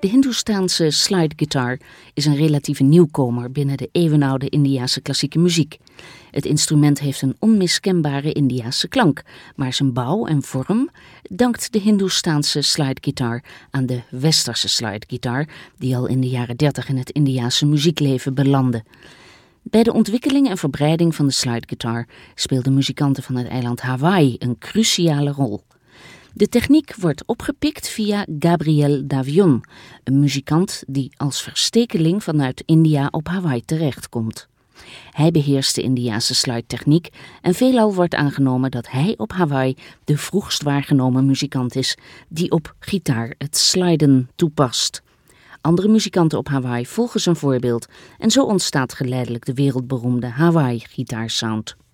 De Hindoestaanse slide guitar is een relatieve nieuwkomer binnen de eeuwenoude Indiase klassieke muziek. Het instrument heeft een onmiskenbare Indiase klank, maar zijn bouw en vorm dankt de Hindoestaanse slide guitar aan de westerse slide guitar, die al in de jaren 30 in het Indiase muziekleven belandde. Bij de ontwikkeling en verbreiding van de slide guitar speelden muzikanten van het eiland Hawaii een cruciale rol. De techniek wordt opgepikt via Gabriel Davion, een muzikant die als verstekeling vanuit India op Hawaii terechtkomt. Hij beheerst de Indiase slide-techniek en veelal wordt aangenomen dat hij op Hawaii de vroegst waargenomen muzikant is die op gitaar het sliden toepast. Andere muzikanten op Hawaii volgen zijn voorbeeld en zo ontstaat geleidelijk de wereldberoemde Hawaii-gitaarsound.